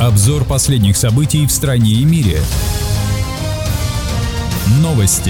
Обзор последних событий в стране и мире. Новости.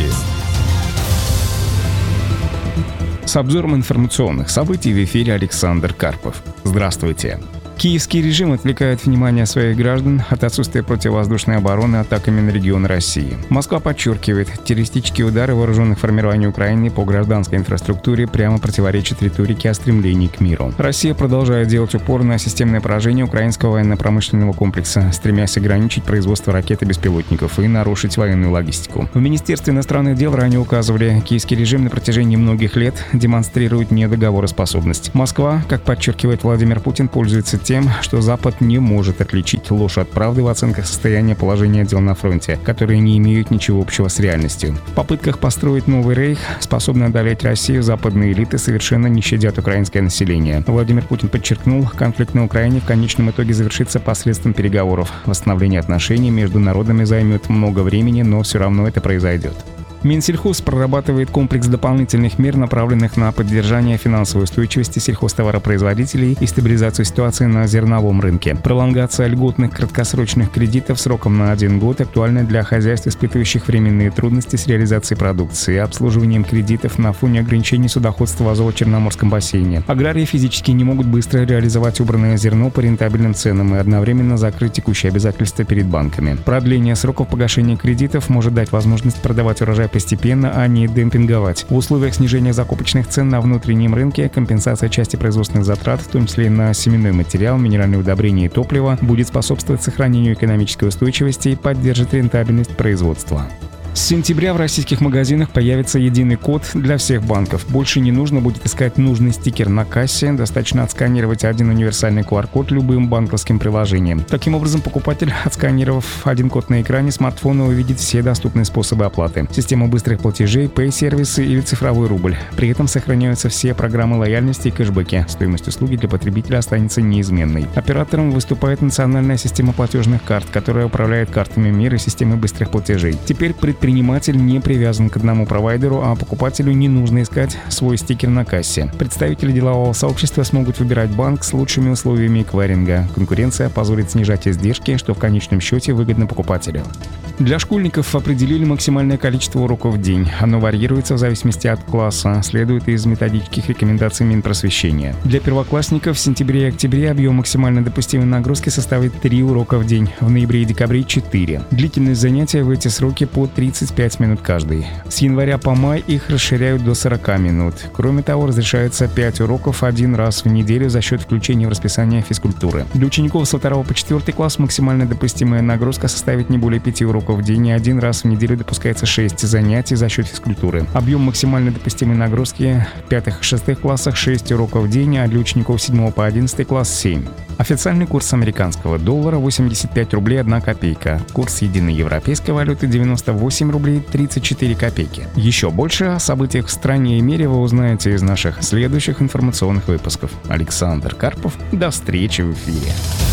С обзором информационных событий в эфире Александр Карпов. Здравствуйте. Киевский режим отвлекает внимание своих граждан от отсутствия противовоздушной обороны атаками на регионы России. Москва подчеркивает, террористические удары вооруженных формирований Украины по гражданской инфраструктуре прямо противоречат риторике о стремлении к миру. Россия продолжает делать упор на системное поражение украинского военно-промышленного комплекса, стремясь ограничить производство ракет и беспилотников и нарушить военную логистику. В Министерстве иностранных дел ранее указывали, киевский режим на протяжении многих лет демонстрирует недоговороспособность. Москва, как подчеркивает Владимир Путин, пользуется тем, что Запад не может отличить ложь от правды в оценках состояния положения дел на фронте, которые не имеют ничего общего с реальностью. В попытках построить новый рейх, способный одолеть Россию, западные элиты совершенно не щадят украинское население. Владимир Путин подчеркнул, конфликт на Украине в конечном итоге завершится посредством переговоров. Восстановление отношений между народами займет много времени, но все равно это произойдет. Минсельхоз прорабатывает комплекс дополнительных мер, направленных на поддержание финансовой устойчивости сельхозтоваропроизводителей и стабилизацию ситуации на зерновом рынке. Пролонгация льготных краткосрочных кредитов сроком на 1 год актуальна для хозяйств, испытывающих временные трудности с реализацией продукции и обслуживанием кредитов на фоне ограничений судоходства в Азово-Черноморском бассейне. Аграрии физически не могут быстро реализовать убранное зерно по рентабельным ценам и одновременно закрыть текущие обязательства перед банками. Продление сроков погашения кредитов может дать возможность продавать урожай постепенно, а не демпинговать. В условиях снижения закупочных цен на внутреннем рынке компенсация части производственных затрат, в том числе на семенной материал, минеральные удобрения и топливо, будет способствовать сохранению экономической устойчивости и поддержит рентабельность производства. С сентября в российских магазинах появится единый код для всех банков. Больше не нужно будет искать нужный стикер на кассе, достаточно отсканировать один универсальный QR-код любым банковским приложением. Таким образом, покупатель, отсканировав один код на экране смартфона, увидит все доступные способы оплаты. Систему быстрых платежей, Pay-сервисы или цифровой рубль. При этом сохраняются все программы лояльности и кэшбэки. Стоимость услуги для потребителя останется неизменной. Оператором выступает национальная система платежных карт, которая управляет картами МИР и системой быстрых платежей. Теперь предприниматель не привязан к одному провайдеру, а покупателю не нужно искать свой стикер на кассе. Представители делового сообщества смогут выбирать банк с лучшими условиями эквайринга. Конкуренция позволит снижать издержки, что в конечном счете выгодно покупателю. Для школьников определили максимальное количество уроков в день. Оно варьируется в зависимости от класса, следует из методических рекомендаций Минпросвещения. Для первоклассников в сентябре и октябре объем максимально допустимой нагрузки составит 3 урока в день, в ноябре и декабре 4. Длительность занятия в эти сроки по 35 минут каждый. С января по май их расширяют до 40 минут. Кроме того, разрешается 5 уроков один раз в неделю за счет включения в расписание физкультуры. Для учеников со 2 по 4 класс максимально допустимая нагрузка составит не более 5 уроков в день, и один раз в неделю допускается 6 занятий за счет физкультуры. Объем максимально допустимой нагрузки в 5-6 классах 6 уроков в день, а для учеников 7 по 11 класс 7. Официальный курс американского доллара 85 рублей 1 копейка. Курс единой европейской валюты 98 рублей 34 копейки. Еще больше о событиях в стране и мире вы узнаете из наших следующих информационных выпусков. Александр Карпов. До встречи в эфире.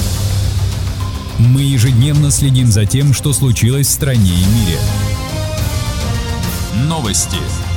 Мы ежедневно следим за тем, что случилось в стране и мире. Новости.